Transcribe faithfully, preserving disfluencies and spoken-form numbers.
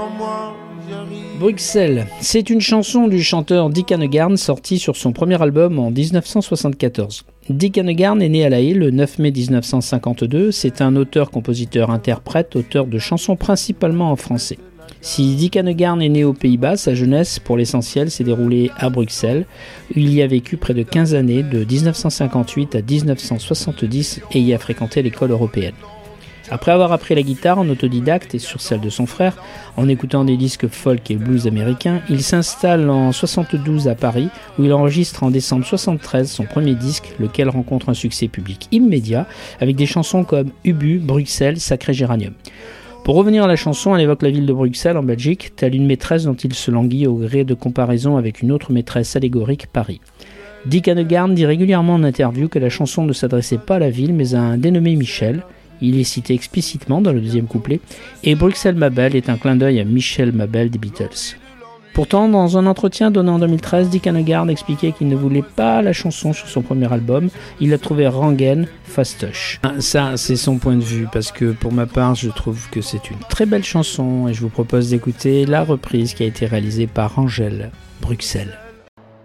Bruxelles, c'est une chanson du chanteur Dick Annegarn sortie sur son premier album en dix-neuf cent soixante-quatorze. Dick Annegarn est né à La Haye le neuf mai dix-neuf cent cinquante-deux. C'est un auteur, compositeur, interprète, auteur de chansons principalement en français. Si Dick Annegarn est né aux Pays-Bas, sa jeunesse, pour l'essentiel, s'est déroulée à Bruxelles, où il y a vécu près de quinze années, de dix-neuf cent cinquante-huit à dix-neuf cent soixante-dix, et y a fréquenté l'école européenne. Après avoir appris la guitare en autodidacte et sur celle de son frère, en écoutant des disques folk et blues américains, il s'installe en soixante-douze à Paris, où il enregistre en décembre soixante-treize son premier disque, lequel rencontre un succès public immédiat, avec des chansons comme Ubu, Bruxelles, Sacré Géranium. Pour revenir à la chanson, elle évoque la ville de Bruxelles en Belgique, telle une maîtresse dont il se languit au gré de comparaison avec une autre maîtresse allégorique, Paris. Dick Annegarn dit régulièrement en interview que la chanson ne s'adressait pas à la ville mais à un dénommé Michel. Il est cité explicitement dans le deuxième couplet, et Bruxelles ma belle est un clin d'œil à Michel Mabel des Beatles. Pourtant, dans un entretien donné en deux mille treize, Dick Annegarn expliquait qu'il ne voulait pas la chanson sur son premier album, il la trouvait rengaine, fastoche. Ça, c'est son point de vue, parce que pour ma part, je trouve que c'est une très belle chanson, et je vous propose d'écouter la reprise qui a été réalisée par Angèle, Bruxelles.